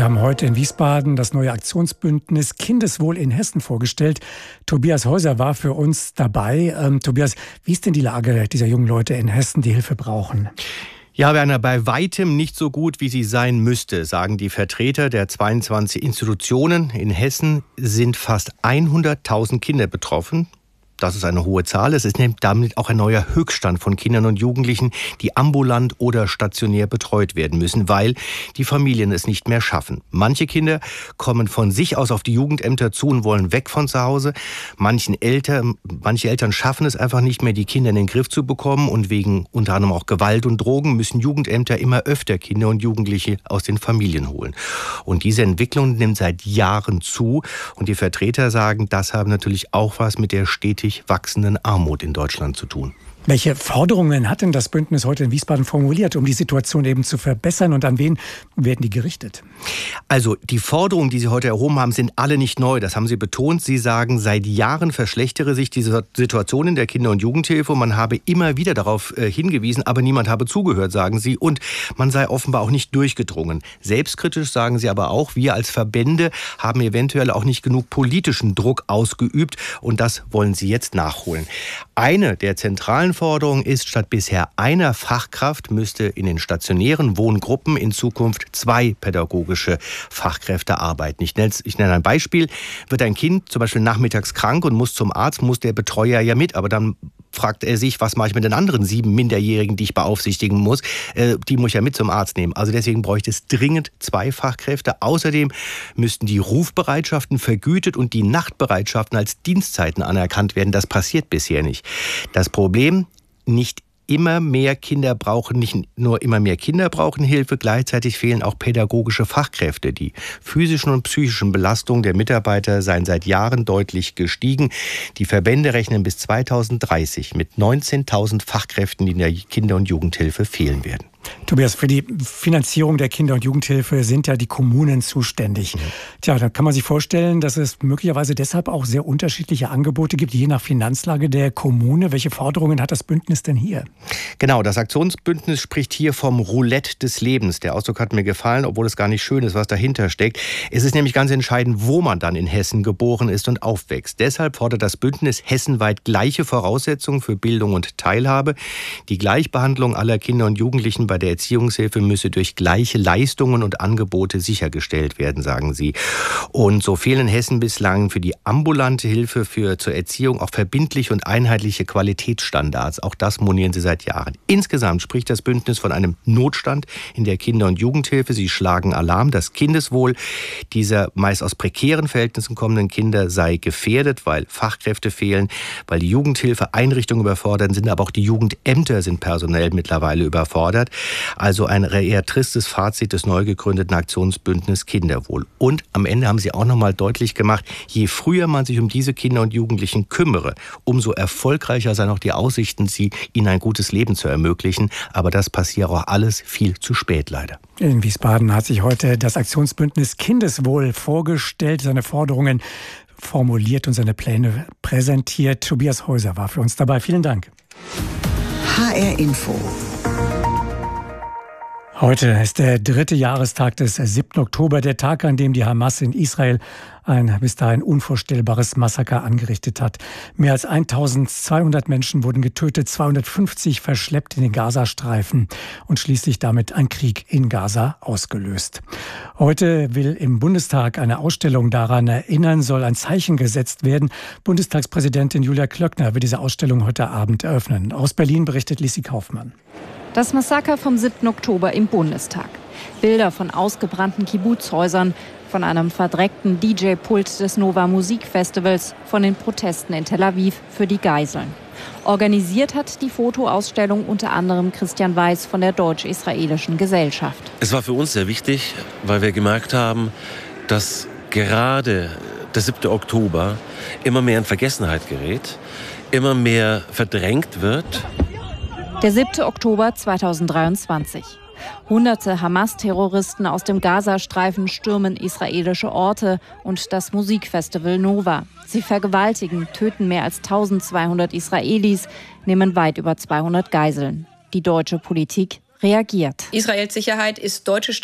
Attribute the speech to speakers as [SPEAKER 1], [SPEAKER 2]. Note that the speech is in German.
[SPEAKER 1] haben heute in Wiesbaden das neue Aktionsbündnis Kindeswohl in Hessen vorgestellt. Tobias Häuser war für uns dabei. Tobias, wie ist denn die Lage dieser jungen Leute in Hessen, die Hilfe brauchen?
[SPEAKER 2] Ja, Werner, bei weitem nicht so gut, wie sie sein müsste, sagen die Vertreter der 22 Institutionen. In Hessen sind fast 100.000 Kinder betroffen. Das ist eine hohe Zahl. Es ist damit auch ein neuer Höchststand von Kindern und Jugendlichen, die ambulant oder stationär betreut werden müssen, weil die Familien es nicht mehr schaffen. Manche Kinder kommen von sich aus auf die Jugendämter zu und wollen weg von zu Hause. Manche Eltern schaffen es einfach nicht mehr, die Kinder in den Griff zu bekommen. Und wegen unter anderem auch Gewalt und Drogen müssen Jugendämter immer öfter Kinder und Jugendliche aus den Familien holen. Und diese Entwicklung nimmt seit Jahren zu. Und die Vertreter sagen, das haben natürlich auch was mit der stetig wachsenden Armut in Deutschland zu tun.
[SPEAKER 1] Welche Forderungen hat denn das Bündnis heute in Wiesbaden formuliert, um die Situation eben zu verbessern, und an wen werden die gerichtet?
[SPEAKER 2] Also die Forderungen, die Sie heute erhoben haben, sind alle nicht neu. Das haben Sie betont. Sie sagen, seit Jahren verschlechtere sich die Situation in der Kinder- und Jugendhilfe. Man habe immer wieder darauf hingewiesen, aber niemand habe zugehört, sagen Sie. Und man sei offenbar auch nicht durchgedrungen. Selbstkritisch sagen Sie aber auch, wir als Verbände haben eventuell auch nicht genug politischen Druck ausgeübt. Und das wollen Sie jetzt nachholen. Eine der zentralen Forderung ist, statt bisher einer Fachkraft müsste in den stationären Wohngruppen in Zukunft 2 pädagogische Fachkräfte arbeiten. Ich nenne ein Beispiel. Wird ein Kind zum Beispiel nachmittags krank und muss zum Arzt, muss der Betreuer ja mit, aber dann fragt er sich, was mache ich mit den anderen 7 Minderjährigen, die ich beaufsichtigen muss? Die muss ich ja mit zum Arzt nehmen. Also deswegen bräuchte es dringend 2 Fachkräfte. Außerdem müssten die Rufbereitschaften vergütet und die Nachtbereitschaften als Dienstzeiten anerkannt werden. Das passiert bisher nicht. Das Problem, nicht nur immer mehr Kinder brauchen Hilfe, gleichzeitig fehlen auch pädagogische Fachkräfte. Die physischen und psychischen Belastungen der Mitarbeiter seien seit Jahren deutlich gestiegen. Die Verbände rechnen bis 2030 mit 19.000 Fachkräften, die in der Kinder- und Jugendhilfe fehlen werden.
[SPEAKER 1] Tobias, für die Finanzierung der Kinder- und Jugendhilfe sind ja die Kommunen zuständig. Tja, da kann man sich vorstellen, dass es möglicherweise deshalb auch sehr unterschiedliche Angebote gibt, je nach Finanzlage der Kommune. Welche Forderungen hat das Bündnis denn hier?
[SPEAKER 2] Genau, das Aktionsbündnis spricht hier vom Roulette des Lebens. Der Ausdruck hat mir gefallen, obwohl es gar nicht schön ist, was dahinter steckt. Es ist nämlich ganz entscheidend, wo man dann in Hessen geboren ist und aufwächst. Deshalb fordert das Bündnis hessenweit gleiche Voraussetzungen für Bildung und Teilhabe. Die Gleichbehandlung aller Kinder und Jugendlichen bei der Erziehungshilfe müsse durch gleiche Leistungen und Angebote sichergestellt werden, sagen sie. Und so fehlen in Hessen bislang für die ambulante Hilfe zur Erziehung auch verbindliche und einheitliche Qualitätsstandards. Auch das monieren sie seit Jahren. Insgesamt spricht das Bündnis von einem Notstand in der Kinder- und Jugendhilfe. Sie schlagen Alarm. Das Kindeswohl dieser meist aus prekären Verhältnissen kommenden Kinder sei gefährdet, weil Fachkräfte fehlen, weil die Jugendhilfeeinrichtungen überfordert sind, aber auch die Jugendämter sind personell mittlerweile überfordert. Also ein eher tristes Fazit des neu gegründeten Aktionsbündnis Kinderwohl. Und am Ende haben sie auch noch mal deutlich gemacht, je früher man sich um diese Kinder und Jugendlichen kümmere, umso erfolgreicher seien auch die Aussichten, ihnen ein gutes Leben zu ermöglichen. Aber das passiert auch alles viel zu spät, leider.
[SPEAKER 1] In Wiesbaden hat sich heute das Aktionsbündnis Kindeswohl vorgestellt, seine Forderungen formuliert und seine Pläne präsentiert. Tobias Häuser war für uns dabei. Vielen Dank.
[SPEAKER 3] HR Info.
[SPEAKER 1] Heute ist der 3. Jahrestag des 7. Oktober, der Tag, an dem die Hamas in Israel ein bis dahin unvorstellbares Massaker angerichtet hat. Mehr als 1200 Menschen wurden getötet, 250 verschleppt in den Gazastreifen und schließlich damit ein Krieg in Gaza ausgelöst. Heute will im Bundestag eine Ausstellung daran erinnern, soll ein Zeichen gesetzt werden. Bundestagspräsidentin Julia Klöckner wird diese Ausstellung heute Abend eröffnen. Aus Berlin berichtet Lissi Kaufmann.
[SPEAKER 4] Das Massaker vom 7. Oktober im Bundestag. Bilder von ausgebrannten Kibbuzhäusern, von einem verdreckten DJ-Pult des Nova Musikfestivals, von den Protesten in Tel Aviv für die Geiseln. Organisiert hat die Fotoausstellung unter anderem Christian Weiß von der Deutsch-Israelischen Gesellschaft.
[SPEAKER 5] Es war für uns sehr wichtig, weil wir gemerkt haben, dass gerade der 7. Oktober immer mehr in Vergessenheit gerät, immer mehr verdrängt wird.
[SPEAKER 4] Der 7. Oktober 2023. Hunderte Hamas-Terroristen aus dem Gazastreifen stürmen israelische Orte und das Musikfestival Nova. Sie vergewaltigen, töten mehr als 1200 Israelis, nehmen weit über 200 Geiseln. Die deutsche Politik reagiert.
[SPEAKER 6] Israels Sicherheit ist deutsche